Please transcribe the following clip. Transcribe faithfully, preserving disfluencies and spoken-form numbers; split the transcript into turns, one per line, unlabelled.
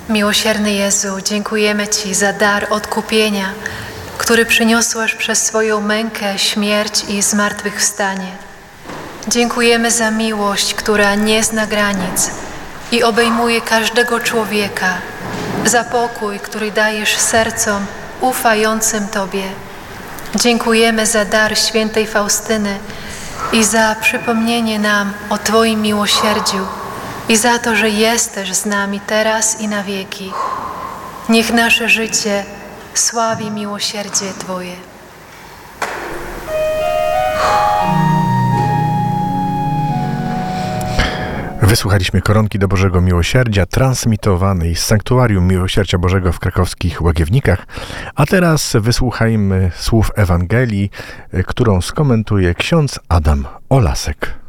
Miłosierny Jezu, dziękujemy Ci za dar odkupienia, który przyniosłeś przez swoją mękę, śmierć i zmartwychwstanie. Dziękujemy za miłość, która nie zna granic i obejmuje każdego człowieka, za pokój, który dajesz sercom ufającym Tobie. Dziękujemy za dar świętej Faustyny i za przypomnienie nam o Twoim miłosierdziu i za to, że jesteś z nami teraz i na wieki. Niech nasze życie sławi miłosierdzie Twoje.
Wysłuchaliśmy koronki do Bożego Miłosierdzia, transmitowanej z Sanktuarium Miłosierdzia Bożego w krakowskich Łagiewnikach. A teraz wysłuchajmy słów Ewangelii, którą skomentuje ksiądz Adam Olasek.